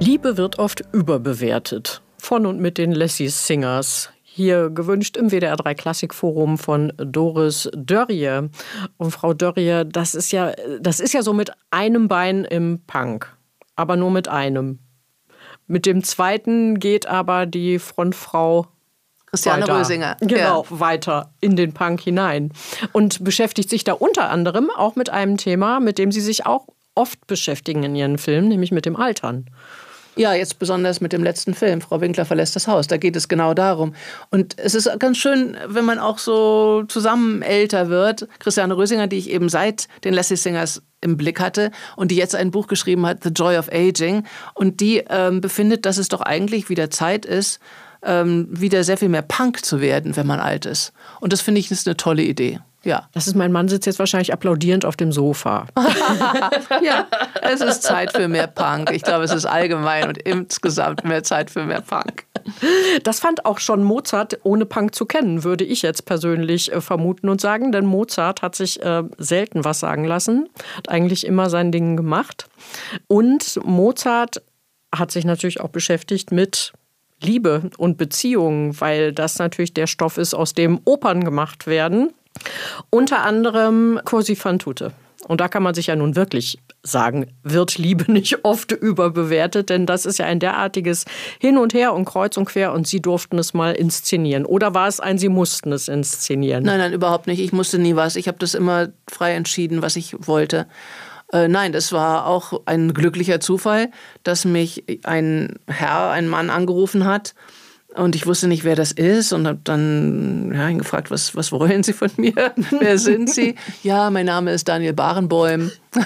Liebe wird oft überbewertet. Von und mit den Lassie Singers. Hier gewünscht im WDR 3 Klassikforum von Doris Dörrie. Und Frau Dörrie, das ist ja so mit einem Bein im Punk. Aber nur mit einem. Mit dem zweiten geht aber die Frontfrau Christiane Rösinger. Genau, weiter in den Punk hinein. Und beschäftigt sich da unter anderem auch mit einem Thema, mit dem Sie sich auch oft beschäftigen in Ihren Filmen, nämlich mit dem Altern. Ja, jetzt besonders mit dem letzten Film, Frau Winkler verlässt das Haus. Da geht es genau darum. Und es ist ganz schön, wenn man auch so zusammen älter wird. Christiane Rösinger, die ich eben seit den Lassie Singers im Blick hatte und die jetzt ein Buch geschrieben hat, The Joy of Aging. Und die befindet, dass es doch eigentlich wieder Zeit ist, wieder sehr viel mehr Punk zu werden, wenn man alt ist. Und das finde ich ist eine tolle Idee. Ja. Das ist, mein Mann sitzt jetzt wahrscheinlich applaudierend auf dem Sofa. Ja, es ist Zeit für mehr Punk. Ich glaube, es ist allgemein und insgesamt mehr Zeit für mehr Punk. Das fand auch schon Mozart, ohne Punk zu kennen, würde ich jetzt persönlich vermuten und sagen. Denn Mozart hat sich selten was sagen lassen, hat eigentlich immer sein Ding gemacht. Und Mozart hat sich natürlich auch beschäftigt mit Liebe und Beziehungen, weil das natürlich der Stoff ist, aus dem Opern gemacht werden. Unter anderem Cosi fan tutte. Und da kann man sich ja nun wirklich sagen, wird Liebe nicht oft überbewertet, denn das ist ja ein derartiges Hin und Her und kreuz und quer und Sie durften es mal inszenieren. Oder war es Sie mussten es inszenieren? Nein, überhaupt nicht. Ich musste nie was. Ich habe das immer frei entschieden, was ich wollte. Nein, das war auch ein glücklicher Zufall, dass mich ein Mann angerufen hat. Und ich wusste nicht, wer das ist und habe dann ihn gefragt, was wollen Sie von mir? Wer sind Sie? Ja, mein Name ist Daniel Barenboim.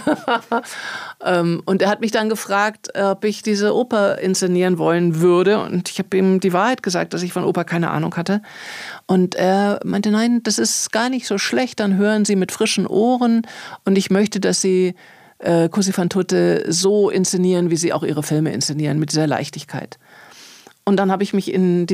Und er hat mich dann gefragt, ob ich diese Oper inszenieren wollen würde. Und ich habe ihm die Wahrheit gesagt, dass ich von Oper keine Ahnung hatte. Und er meinte, nein, das ist gar nicht so schlecht. Dann hören Sie mit frischen Ohren. Und ich möchte, dass Sie Cosi fan tutte so inszenieren, wie Sie auch Ihre Filme inszenieren, mit dieser Leichtigkeit. Und dann habe ich mich in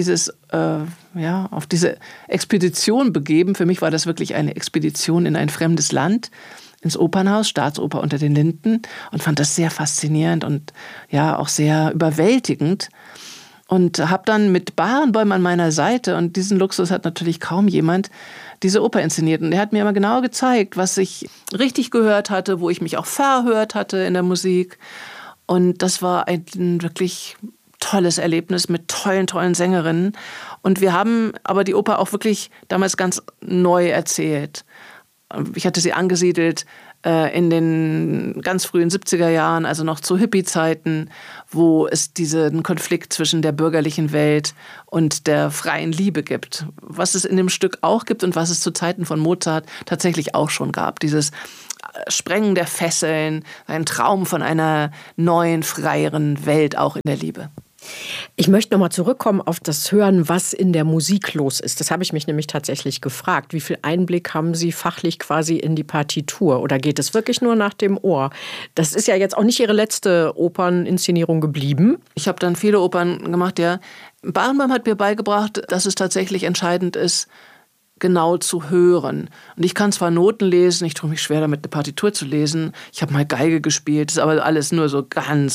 auf diese Expedition begeben. Für mich war das wirklich eine Expedition in ein fremdes Land, ins Opernhaus, Staatsoper unter den Linden, und fand das sehr faszinierend und ja auch sehr überwältigend. Und habe dann mit Barenboim an meiner Seite, und diesen Luxus hat natürlich kaum jemand, diese Oper inszeniert. Und er hat mir immer genau gezeigt, was ich richtig gehört hatte, wo ich mich auch verhört hatte in der Musik. Und das war ein wirklich tolles Erlebnis mit tollen Sängerinnen. Und wir haben aber die Oper auch wirklich damals ganz neu erzählt. Ich hatte sie angesiedelt in den ganz frühen 70er Jahren, also noch zu Hippie-Zeiten, wo es diesen Konflikt zwischen der bürgerlichen Welt und der freien Liebe gibt. Was es in dem Stück auch gibt und was es zu Zeiten von Mozart tatsächlich auch schon gab. Dieses Sprengen der Fesseln, ein Traum von einer neuen, freieren Welt, auch in der Liebe. Ich möchte nochmal zurückkommen auf das Hören, was in der Musik los ist. Das habe ich mich nämlich tatsächlich gefragt. Wie viel Einblick haben Sie fachlich quasi in die Partitur? Oder geht es wirklich nur nach dem Ohr? Das ist ja jetzt auch nicht Ihre letzte Operninszenierung geblieben. Ich habe dann viele Opern gemacht, ja. Barenboim hat mir beigebracht, dass es tatsächlich entscheidend ist, genau zu hören. Und ich kann zwar Noten lesen, ich tue mich schwer damit, eine Partitur zu lesen. Ich habe mal Geige gespielt, das ist aber alles nur so ganz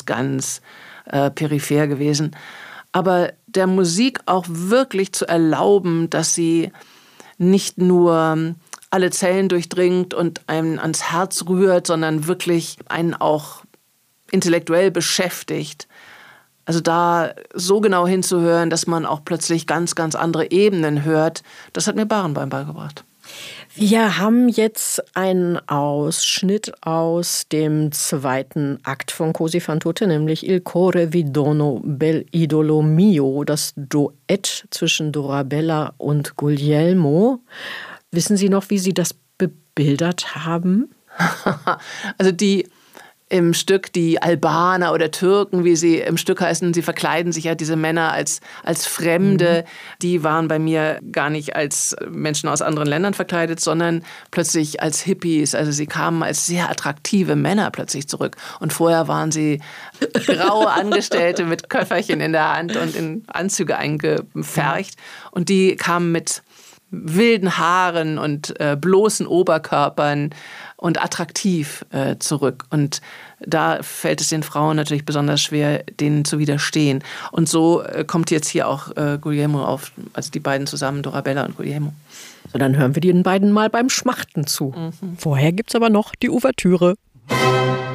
peripher gewesen. Aber der Musik auch wirklich zu erlauben, dass sie nicht nur alle Zellen durchdringt und einen ans Herz rührt, sondern wirklich einen auch intellektuell beschäftigt. Also da so genau hinzuhören, dass man auch plötzlich ganz andere Ebenen hört, das hat mir Barenboim beigebracht. Wir haben jetzt einen Ausschnitt aus dem zweiten Akt von Cosi fan tutte, nämlich Il core vi dono bell'idolo mio, das Duett zwischen Dorabella und Guglielmo. Wissen Sie noch, wie Sie das bebildert haben? Also im Stück die Albaner oder Türken, wie sie im Stück heißen, sie verkleiden sich ja, diese Männer, als Fremde. Die waren bei mir gar nicht als Menschen aus anderen Ländern verkleidet, sondern plötzlich als Hippies. Also sie kamen als sehr attraktive Männer plötzlich zurück. Und vorher waren sie graue Angestellte mit Köfferchen in der Hand und in Anzüge eingepfercht. Und die kamen mit wilden Haaren und bloßen Oberkörpern und attraktiv zurück. Und da fällt es den Frauen natürlich besonders schwer, denen zu widerstehen. Und so kommt jetzt hier auch Guglielmo auf, also die beiden zusammen, Dorabella und Guglielmo. So, dann hören wir den beiden mal beim Schmachten zu. Vorher gibt's aber noch die Ouvertüre.